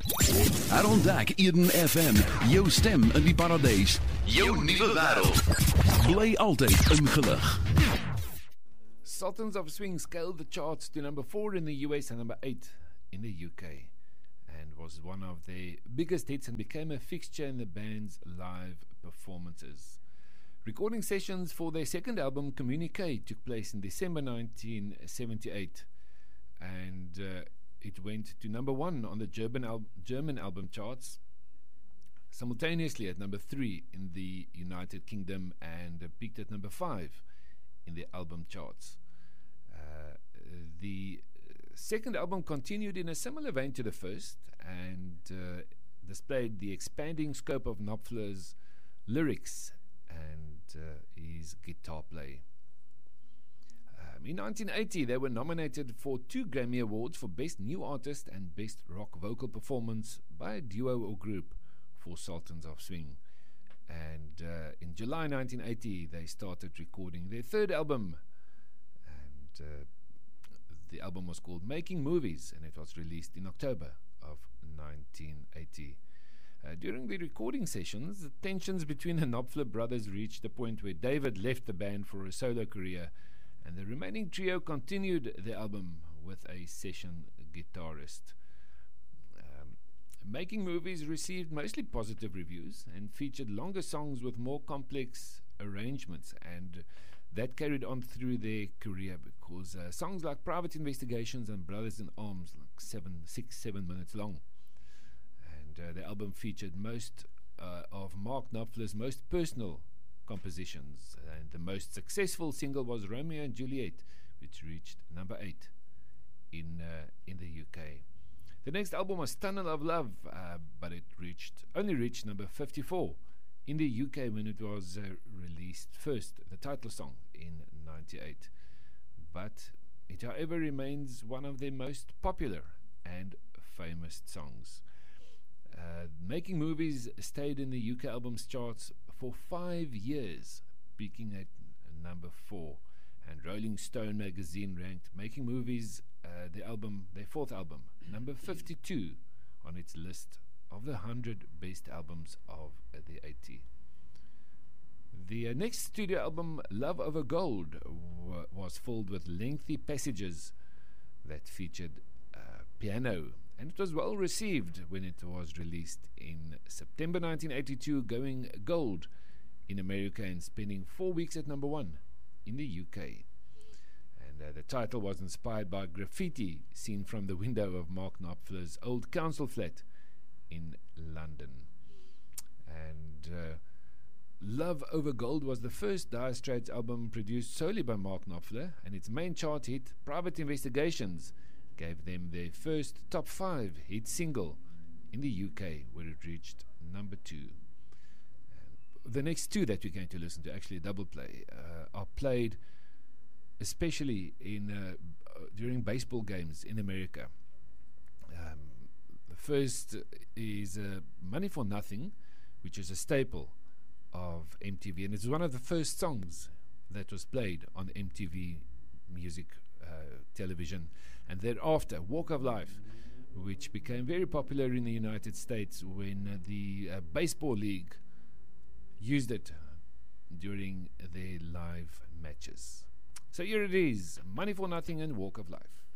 Herontdek Eden FM, jou stem in die paradijs, jou nuwe wêreld. Bly altyd ingelig. Sultans of Swing scaled the charts to number 4 in the US and number 8 in the UK, and was one of their biggest hits and became a fixture in the band's live performances. Recording sessions for their second album, Communique, took place in December 1978, and it went to number 1 on the German album charts, simultaneously at number 3 in the United Kingdom, and peaked at number 5 in the album charts. The second album continued in a similar vein to the first, and displayed the expanding scope of Knopfler's lyrics and his guitar play. In 1980, they were nominated for 2 Grammy Awards for Best New Artist and Best Rock Vocal Performance by a duo or group for Sultans of Swing. And in July 1980, they started recording their third album, and the album was called Making Movies, and it was released in October of 1980. During the recording sessions, the tensions between the Knopfler brothers reached a point where David left the band for a solo career, and the remaining trio continued the album with a session guitarist. Making Movies received mostly positive reviews and featured longer songs with more complex arrangements, and that carried on through their career, because songs like Private Investigations and Brothers in Arms, like 7 minutes long. And the album featured most of Mark Knopfler's most personal compositions, and the most successful single was Romeo and Juliet, which reached number 8 in the UK. The next album was Tunnel of Love, but it only reached number 54 in the UK when it was released first, the title song, in 98. But it, however, remains one of their most popular and famous songs. Making Movies stayed in the UK albums charts for 5 years, peaking at number 4. And Rolling Stone magazine ranked Making Movies, their fourth album, number 52 on its list of the 100 best albums of the 80s. The next studio album, Love Over Gold, was filled with lengthy passages that featured piano, and it was well received when it was released in September 1982, going gold in America and spending 4 weeks at number 1 in the UK. And the title was inspired by graffiti seen from the window of Mark Knopfler's old council flat in London. And Love Over Gold was the first Dire Straits album produced solely by Mark Knopfler, and its main chart hit, Private Investigations, gave them their first top 5 hit single in the UK, where it reached number 2. The next 2 that we're going to listen to, actually a double play, are played especially during baseball games in America. The first is Money for Nothing, which is a staple of MTV, and it's one of the first songs that was played on MTV music television. And thereafter, Walk of Life, which became very popular in the United States when the baseball league used it during their live matches. So here it is, Money for Nothing and Walk of Life.